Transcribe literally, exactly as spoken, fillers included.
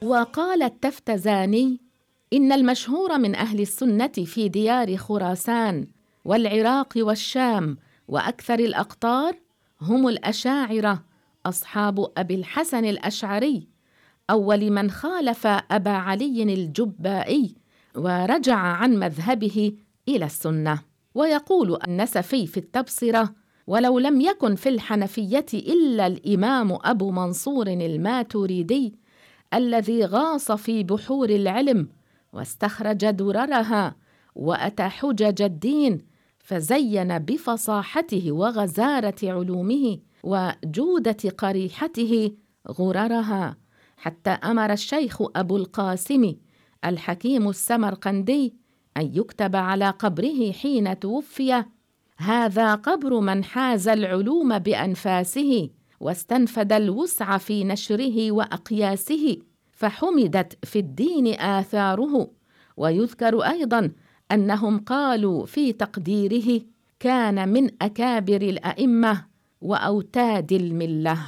وقال التفتزاني: إن المشهور من أهل السنة في ديار خراسان والعراق والشام وأكثر الأقطار هم الأشاعرة أصحاب أبي الحسن الأشعري، أول من خالف أبا علي الجبائي ورجع عن مذهبه إلى السنة. ويقول النسفي في التبصرة: ولو لم يكن في الحنفية إلا الإمام أبو منصور الماتريدي الذي غاص في بحور العلم واستخرج دررها وأتى حجج الدين، فزين بفصاحته وغزارة علومه وجودة قريحته غررها، حتى أمر الشيخ أبو القاسم الحكيم السمرقندي أن يكتب على قبره حين توفي: هذا قبر من حاز العلوم بأنفاسه واستنفد الوسع في نشره وأقياسه، فحمدت في الدين آثاره. ويذكر أيضا أنهم قالوا في تقديره: كان من أكابر الأئمة وأوتاد الملة.